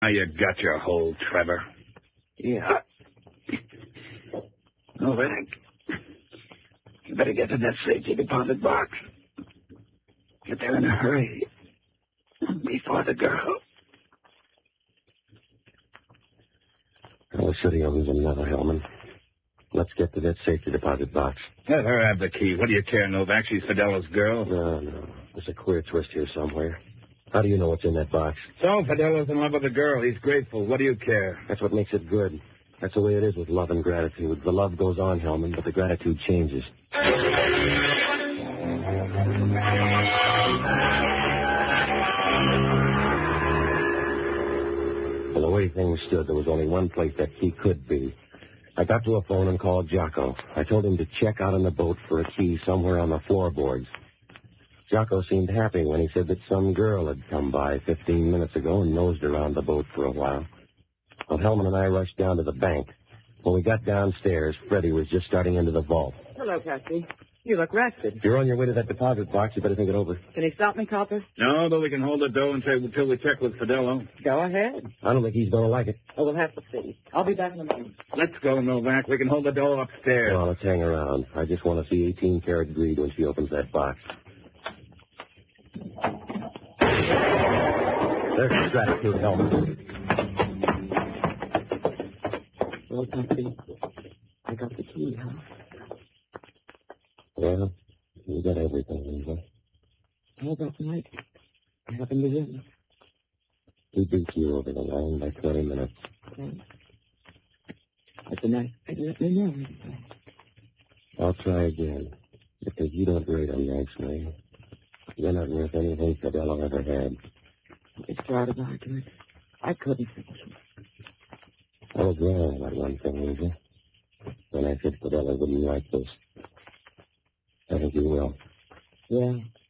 Now you got your hole, Trevor. Yeah. Novak, you better get to that safety deposit box. Get there in a hurry. Before the girl. Oh, City owns another, Hellman. Let's get to that safety deposit box. Let her have the key. What do you care, Novak? She's Fidelo's girl. No. There's a queer twist here somewhere. How do you know what's in that box? So, Fidelo's in love with the girl. He's grateful. What do you care? That's what makes it good. That's the way it is with love and gratitude. The love goes on, Hellman, but the gratitude changes. Well, the way things stood, there was only one place that key could be. I got to a phone and called Jocko. I told him to check out on the boat for a key somewhere on the floorboards. Jocko seemed happy when he said that some girl had come by 15 minutes ago and nosed around the boat for a while. Well, Hellman and I rushed down to the bank. When we got downstairs, Freddie was just starting into the vault. Hello, Patsy. You look rested. If you're on your way to that deposit box, you better think it over. Can he stop me, Copper? No, but we can hold the dough until we check with Fidelo. Go ahead. I don't think he's going to like it. Oh, we'll have to see. I'll be back in a moment. Let's go, Novak. We can hold the dough upstairs. Well, let's hang around. I just want to see 18-karat greed when she opens that box. There's the gratitude, Hellman. Well, Patsy, I got the key, huh? Well, you got everything, Lisa. How about tonight? What happened to him? He beat you over the line by 20 minutes. Well, that's a nice thing to let me know. I'll try again. Because you don't rate him nicely. You're not worth anything Fidelo ever had. It's part of argument. I couldn't finish him. I was wrong about one thing, Lisa. When I said Fidelo wouldn't like this. I think you will. Yeah,